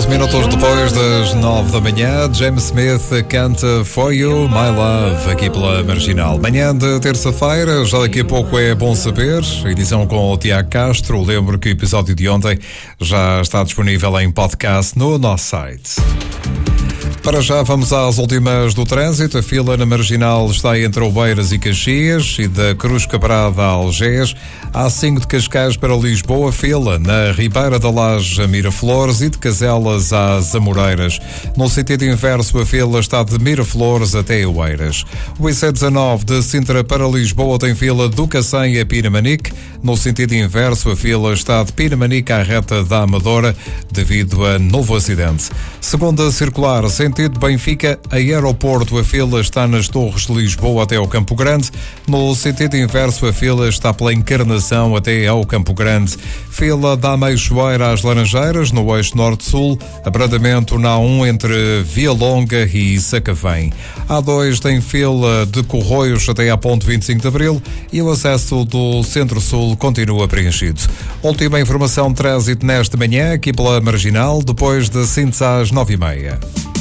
Minutos depois das 9 da manhã, James Smith canta For You, My Love, aqui pela Marginal. Manhã de terça-feira, já daqui a pouco é Bom Saber, edição com o Tiago Castro. Lembro que o episódio de ontem já está disponível em podcast no nosso site. Para já vamos às últimas do trânsito. A fila na Marginal está entre Oeiras e Caxias e da Cruz Cabrada a Algés. A5 de Cascais para Lisboa, fila na Ribeira da Laje a Miraflores e de Caselas às Amoreiras. No sentido inverso, a fila está de Miraflores até Oeiras. O IC19 de Sintra para Lisboa tem fila do Cacém a Pinamanique. No sentido inverso, a fila está de Pinamanique à reta da Amadora devido a novo acidente. Segunda circular, sentido Benfica a Aeroporto, a fila está nas Torres de Lisboa até ao Campo Grande. No sentido inverso, a fila está pela Encarnação até ao Campo Grande. Fila da Ameixoeira às Laranjeiras, no eixo norte-sul. Abrandamento na A1 entre Via Longa e Sacavém. A2 tem fila de Corroios até à ponte 25 de Abril e o acesso do Centro-Sul continua preenchido. Última informação de trânsito nesta manhã, aqui pela Marginal, depois de Sintes às 9h30.